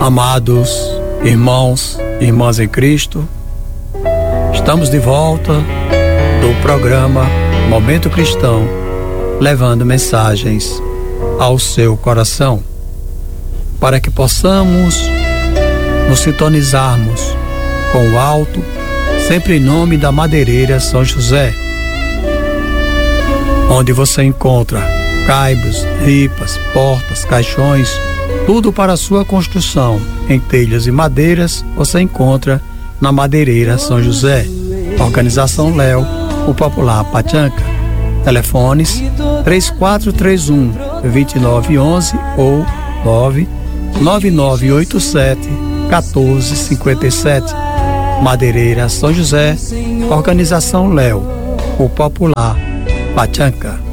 Amados irmãos e irmãs em Cristo, estamos de volta do programa Momento Cristão, levando mensagens ao seu coração, para que possamos nos sintonizarmos com o alto, sempre em nome da Madeireira São José, onde você encontra caibros, ripas, portas, caixões, tudo para a sua construção em telhas e madeiras. Você encontra na Madeireira São José. Organização Léo, o popular Pachanca. Telefones 3431-2911 ou 99987-1457. Madeireira São José, Organização Léo, o popular Pachanca.